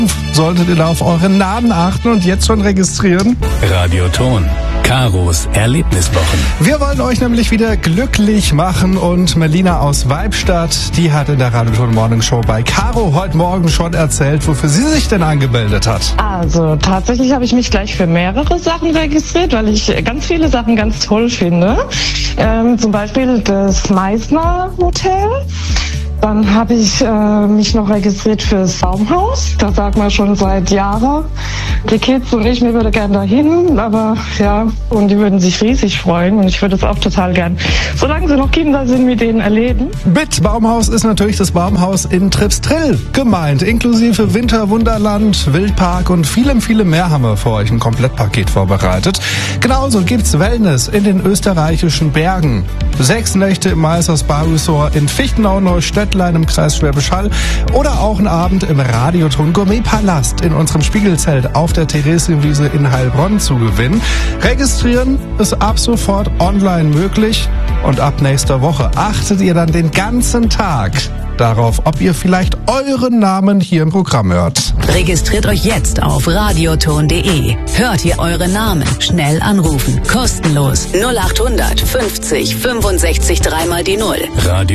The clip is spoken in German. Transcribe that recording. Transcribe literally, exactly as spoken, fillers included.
Solltet ihr da auf euren Namen achten und jetzt schon registrieren? Radioton. Karos Erlebniswochen. Wir wollen euch nämlich wieder glücklich machen und Melina aus Weibstadt, die hat in der Radioton Morning Show bei Caro heute Morgen schon erzählt, wofür sie sich denn angemeldet hat. Also tatsächlich habe ich mich gleich für mehrere Sachen registriert, weil ich ganz viele Sachen ganz toll finde. Ähm, zum Beispiel das Meißner Hotel. Dann habe ich äh, mich noch registriert fürs Baumhaus. Da sagt man schon seit Jahren. Die Kids und ich, mir würde gern dahin, aber ja, und die würden sich riesig freuen und ich würde es auch total gern, solange sie noch Kinder sind, mit denen erleben. Mit Baumhaus ist natürlich das Baumhaus in Tripstrill gemeint, inklusive Winterwunderland, Wildpark und vielem, vielem mehr haben wir für euch ein Komplettpaket vorbereitet. Genauso gibt's Wellness in den österreichischen Bergen. Sechs Nächte im Meisters Spa Resort in Fichtenau-Neustädtlein im Kreis Schwäbisch Hall oder auch ein Abend im Radioton Gourmet Palast in unserem Spiegelzelt auf der Theresienwiese in Heilbronn zu gewinnen. Registrieren ist ab sofort online möglich und ab nächster Woche achtet ihr dann den ganzen Tag darauf, ob ihr vielleicht euren Namen hier im Programm hört. Registriert euch jetzt auf radioton punkt de. Hört ihr eure Namen? Schnell anrufen. Kostenlos. null acht hundert fünfzig fünfundsechzig dreimal die Null. Radio